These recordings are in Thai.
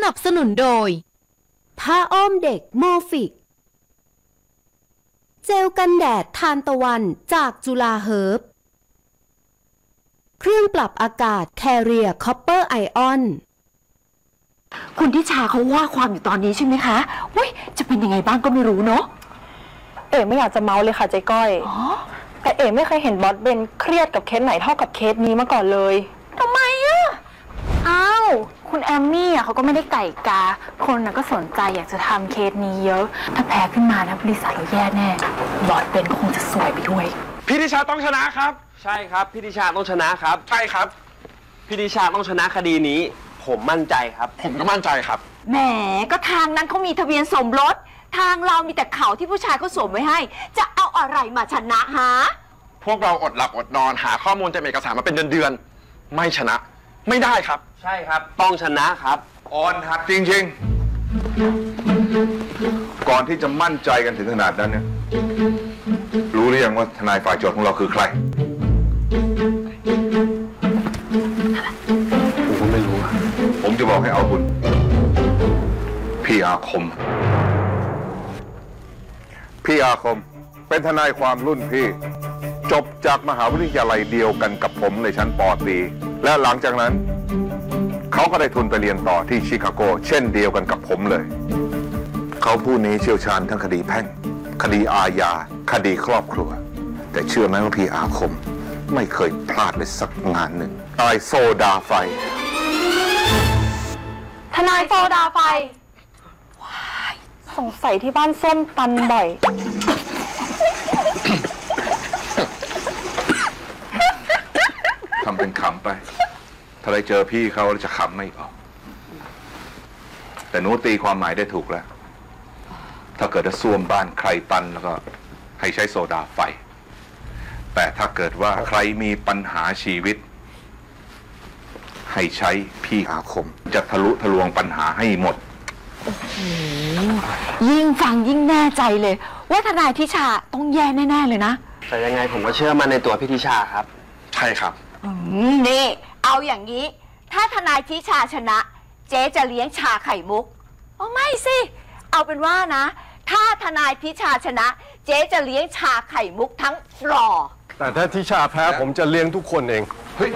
นับสนุนโดยผ้าอ้อมเด็กโมฟิกเจลกันแดดทานตะวันจากจุฬาเฮิร์บเครื่องปรับอากาศแคเรียคอปเปอร์ไอออนคุณทิชาเขาว่าความอยู่ตอนนี้ใช่ไหมคะเว้ยจะเป็นยังไงบ้างก็ไม่รู้เนาะเอ๋ไม่อยากจะเมาเลยค่ะเจ๊ก้อยแต่เอ๋ไม่เคยเห็นบอสเบนเครียดกับเคสไหนเท่ากับเคสนี้มาก่อนเลยทำไมอะอ้าวคุณแอมมี่เขาก็ไม่ได้ไก่กาคนก็สนใจอยากจะทำเคสนี้เยอะถ้าแพ้ขึ้นมานะบริษัทเราแย่แน่บอสเบนก็คงจะสวยไปด้วยพี่ทิชาต้องชนะครับใช่ครับพี่ทิชาต้องชนะครับใช่ครับพี่ทิชาต้องชนะคดีนี้ผมมั่นใจครับผมก็มั่นใจครับแหมก็ทางนั้นเขามีทะเบียนสมรสทางเรามีแต่เขาที่ผู้ชายเขาสวมไว้ให้จะเอาอะไรมาชนะฮะพวกเราอดหลับอดนอนหาข้อมูลจากเอกสารมาเป็นเดือนๆไม่ชนะไม่ได้ครับใช่ครับต้องชนะครับอ่อนหัดจริงๆก่อนที่จะมั่นใจกันถึงขนาดนั้นเนี่ยรู้หรือยังว่าทนายฝ่ายโจทย์ของเราคือใครผมก็ไม่รู้ผมจะบอกให้เอาคุณพี่อาคมเป็นทนายความรุ่นพี่จบจากมหาวิทยาลัยเดียวกันกับผมในชั้นป.ตรีและหลังจากนั้นเขาก็ได้ทุนไปเรียนต่อที่ชิคาโกเช่นเดียวกันกับผมเลยเขาผู้นี้เชี่ยวชาญทั้งคดีแพ่งคดีอาญาคดีครอบครัวแต่เชื่อไหมว่าพี่อาคมไม่เคยพลาดเลยสักงานหนึ่งตายโซดาไฟทนายโซดาไฟสงสัยที่บ้านส้มตันบ่อยทำเป็นขำไปถ้าได้เจอพี่เขาจะขำไม่ออกแต่หนูตีความหมายได้ถูกแล้วถ้าเกิดจะซ่วมบ้านใครตันแล้วก็ให้ใช้โซดาไฟแต่ถ้าเกิดว่าใครมีปัญหาชีวิตให้ใช้พี่อาคมจะทะลุทะลวงปัญหาให้หมดยิ่งฟังยิ่งแน่ใจเลยว่าทนายทิชาต้องแย่แน่ๆเลยนะแต่ยังไงผมก็เชื่อมั่นในตัวพี่ทิชาครับใช่ครับนี่เอาอย่างนี้ถ้าทนายทิชาชนะเจ๊จะเลี้ยงชาไข่มุกไม่สิเอาเป็นว่านะถ้าทนายทิชาชนะเจ๊จะเลี้ยงชาไข่มุกทั้งฟลอร์แต่ถ้าทิชาแพ้ผมจะเลี้ยงทุกคนเอง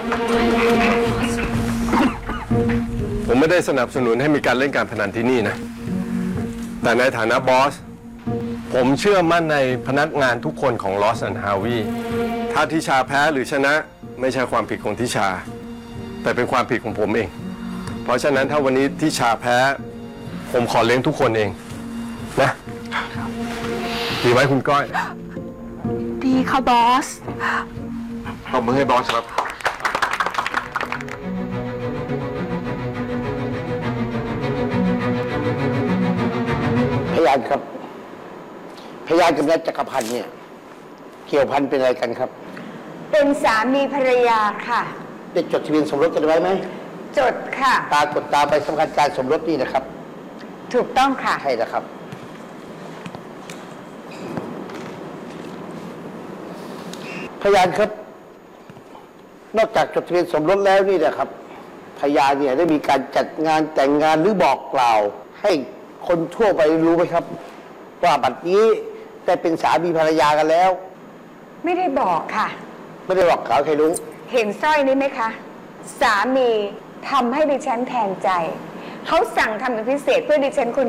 ผมไม่ได้สนับสนุนให้มีการเล่นการพนันที่นี่นะแต่ในฐานะบอสผมเชื่อมั่นในพนักงานทุกคนของลอสแอนด์ฮาวีถ้าทิชาแพ้หรือชนะไม่ใช่ความผิดของทิชาแต่เป็นความผิดของผมเองเพราะฉะนั้นถ้าวันนี้ทิชาแพ้ผมขอเลี้ยงทุกคนเองนะดีไหมคุณก้อยดีค่ะบอสตบมือให้บอสครับพยานครับพยานกับนายจักรพันธ์เนี่ยเกี่ยวพันเป็นอะไรกันครับเป็นสามีภรรยาค่ะได้จดทะเบียนสมรสกันไว้ไหมจดค่ะปรากฏตามใบสำคัญการสมรสนี่นะครับถูกต้องค่ะใช่แล้วครับพยานครับนอกจากจดทะเบียนสมรสแล้วนี่นะครับพยานเนี่ยได้มีการจัดงานแต่งงานหรือบอกกล่าวให้คนทั่วไปรู้ไหมครับว่าบัดนี้ได้เป็นสามีภรรยากันแล้วไม่ได้บอกค่ะไม่ได้บอกกล่าวใครรู้เห็นสร้อยนี้ไหมคะสามีทำให้ดิฉันแทนใจเขาสั่งทำเป็นพิเศษเพื่อดิฉันคน